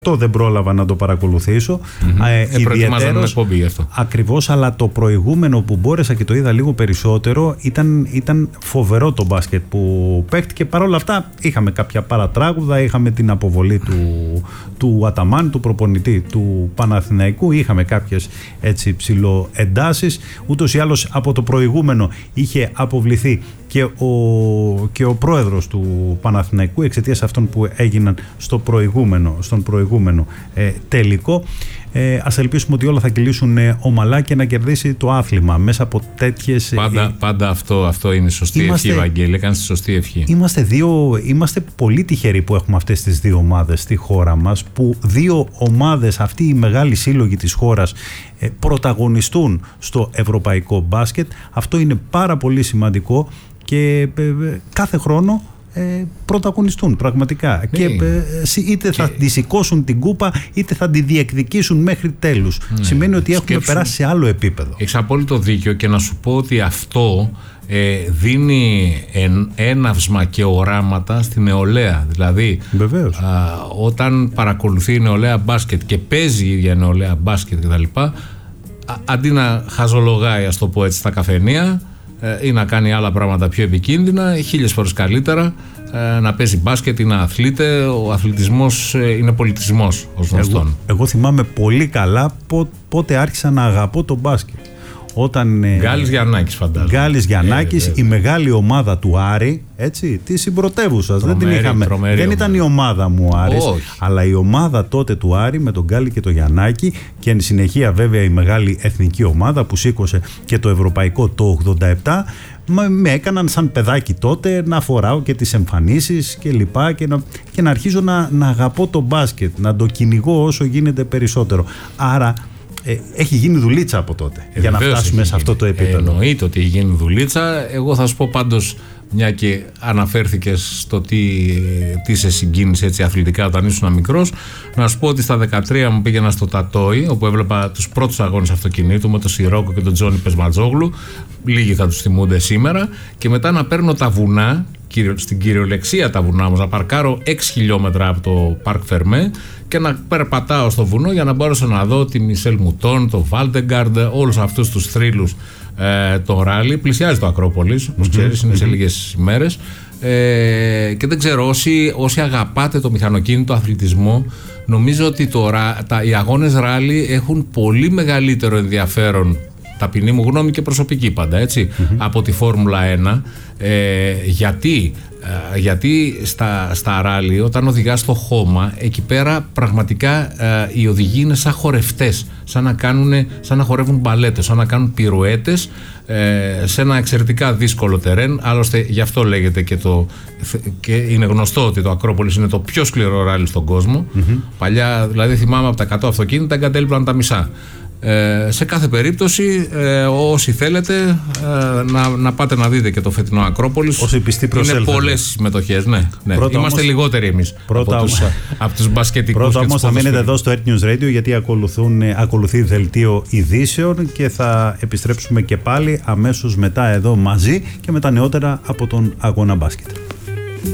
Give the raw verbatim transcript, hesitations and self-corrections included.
Το δεν πρόλαβα να το παρακολουθήσω. Mm-hmm. Ε, Προετοιμάζαμε εκπομπή γι' αυτό. Ακριβώς, αλλά το προηγούμενο που μπόρεσα και το είδα λίγο περισσότερο ήταν, ήταν φοβερό το μπάσκετ που παίχτηκε. Παρ' όλα αυτά είχαμε κάποια παρατράγουδα, είχαμε την αποβολή του, του Αταμάν, του προπονητή του Παναθηναϊκού, είχαμε κάποιες έτσι ψηλοεντάσεις. Ούτως ή άλλως από το προηγούμενο είχε αποβληθεί και ο, και ο πρόεδρος του Παναθηναϊκού εξαιτίας αυτών που έγιναν στο προηγούμενο, στον προηγούμενο ε, τελικό. Ε, ας ελπίσουμε ότι όλα θα κυλήσουν ε, ομαλά και να κερδίσει το άθλημα μέσα από τέτοιες... Πάντα, ε, πάντα αυτό, αυτό είναι σωστή είμαστε, ευχή, Βαγγέλη. Έκανες τη σωστή ευχή. Είμαστε, δύο, είμαστε πολύ τυχεροί που έχουμε αυτές τις δύο ομάδες στη χώρα μας, που δύο ομάδες, αυτοί οι μεγάλοι σύλλογοι της χώρας, ε, πρωταγωνιστούν στο ευρωπαϊκό μπάσκετ. Αυτό είναι πάρα πολύ σημαντικό και ε, ε, κάθε χρόνο Ε, πρωταγωνιστούν πραγματικά. Ναι. Και ε, είτε και... θα τη σηκώσουν την κούπα, είτε θα τη διεκδικήσουν μέχρι τέλους. Ναι. Σημαίνει ότι έχουμε Σκέψου... περάσει σε άλλο επίπεδο. Έχεις απόλυτο δίκιο, και να σου πω ότι αυτό ε, δίνει εν, έναυσμα και οράματα στη νεολαία. Δηλαδή, α, όταν παρακολουθεί η νεολαία μπάσκετ και παίζει η ίδια νεολαία μπάσκετ κτλ., αντί να χαζολογάει, ας το πω έτσι, στα καφενεία ή να κάνει άλλα πράγματα πιο επικίνδυνα, χίλιες φορές καλύτερα να παίζει μπάσκετ ή να αθλείται. Ο αθλητισμός είναι πολιτισμός, ως γνωστόν. Εγώ, εγώ θυμάμαι πολύ καλά πότε άρχισα να αγαπώ το μπάσκετ. Όταν, Γκάλης Γιαννάκης, φαντάζομαι. Γκάλης Γιαννάκης, ε, η μεγάλη ομάδα του Άρη, έτσι, της συμπρωτεύουσας. Δεν την είχαμε. Δεν ήταν η ομάδα μου ο Άρης, όχι, αλλά η ομάδα τότε του Άρη με τον Γκάλη και τον Γιαννάκη, και εν συνεχεία βέβαια η μεγάλη εθνική ομάδα που σήκωσε και το ευρωπαϊκό το ογδόντα επτά. Με έκαναν σαν παιδάκι τότε να φοράω και τις εμφανίσεις και λοιπά, και να, και να αρχίζω να, να αγαπώ το μπάσκετ, να το κυνηγώ όσο γίνεται περισσότερο. Άρα Ε, έχει γίνει δουλίτσα από τότε ε, για να φτάσουμε σε αυτό το επίπεδο. Εννοείται ότι έχει γίνει δουλίτσα. Εγώ θα σου πω πάντως, μια και αναφέρθηκες στο τι, τι σε συγκίνησε έτσι αθλητικά όταν ήσουν μικρός, να σου πω ότι στα δεκατρία μου πήγαινα στο Τατόι, όπου έβλεπα τους πρώτους αγώνες αυτοκινήτου με τον Σιρόκο και τον Τζόνι Πεσματζόγλου. Λίγοι θα τους θυμούνται σήμερα. Και μετά να παίρνω τα βουνά, στην κυριολεξία τα βουνά όμως, να παρκάρω έξι χιλιόμετρα από το Παρκ Φερμέ και να περπατάω στο βουνό για να μπορέσω να δω τη Μισελ Μουτόν, το Βάλτεγκαρντ, όλους αυτούς τους θρύλους ε, το ράλι. Πλησιάζει το Ακρόπολης, όπως mm-hmm. ξέρεις, είναι mm-hmm. σε λίγες ημέρες. Ε, και δεν ξέρω, όσοι, όσοι αγαπάτε το μηχανοκίνητο αθλητισμό, νομίζω ότι τώρα τα, οι αγώνες ράλι έχουν πολύ μεγαλύτερο ενδιαφέρον, ταπεινή μου γνώμη και προσωπική πάντα, έτσι, mm-hmm. από τη Φόρμουλα ένα. Ε, γιατί ε, γιατί στα, στα ράλι, όταν οδηγάς στο χώμα, εκεί πέρα πραγματικά ε, οι οδηγοί είναι σαν χορευτές, σαν να, κάνουνε, σαν να χορεύουν μπαλέτες, σαν να κάνουν πυρουέτες ε, σε ένα εξαιρετικά δύσκολο τερέν. Άλλωστε γι' αυτό λέγεται και, το, και είναι γνωστό ότι το Ακρόπολης είναι το πιο σκληρό ράλι στον κόσμο. Mm-hmm. Παλιά, δηλαδή θυμάμαι, από τα εκατό αυτοκίνητα εγκατέλειπαν τα μισά. Ε, σε κάθε περίπτωση, ε, όσοι θέλετε ε, να, να πάτε να δείτε και το φετινό Ακρόπολης. Όσοι πιστοί προσέλθετε. Είναι πολλές συμμετοχές, ναι, ναι. Είμαστε όμως, λιγότεροι εμείς πρώτα από, τους, από τους μπασκετικούς. Πρώτα όμως θα μείνετε εδώ στο Earth News Radio, γιατί ακολουθούν, ακολουθεί δελτίο ειδήσεων και θα επιστρέψουμε και πάλι αμέσως μετά εδώ μαζί και με τα νεότερα από τον αγώνα μπάσκετ.